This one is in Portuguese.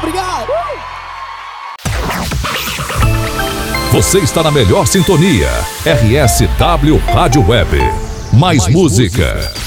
obrigado. Você está na melhor sintonia. RSW Rádio Web. Mais música.